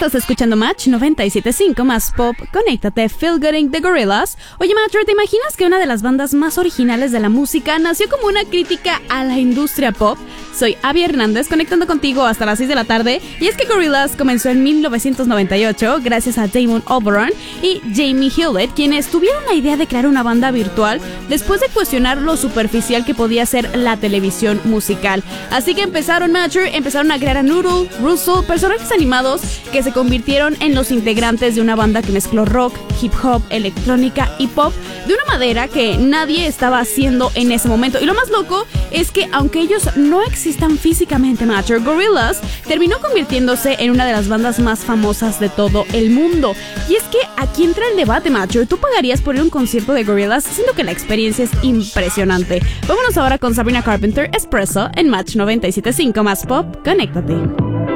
Estás escuchando Match 97.5 más pop. Conéctate, Feel Good de Gorillaz. Oye, Matcher, ¿te imaginas que una de las bandas más originales de la música nació como una crítica a la industria pop? Soy Abby Hernández, conectando contigo hasta las 6 de la tarde. Y es que Gorillaz comenzó en 1998 gracias a Damon Albarn y Jamie Hewlett, quienes tuvieron la idea de crear una banda virtual después de cuestionar lo superficial que podía ser la televisión musical. Así que empezaron a crear a Noodle, Russell, personajes animados que se convirtieron en los integrantes de una banda que mezcló rock, hip hop, electrónica y pop de una manera que nadie estaba haciendo en ese momento. Y lo más loco es que aunque ellos no existan físicamente, Matcher, Gorillaz terminó convirtiéndose en una de las bandas más famosas de todo el mundo. Y es que aquí entra el debate, Matcher. ¿Tú pagarías por ir a un concierto de Gorillaz? Siento que la experiencia es impresionante. Vámonos ahora con Sabrina Carpenter, Espresso en Match 97.5 más pop. Conéctate.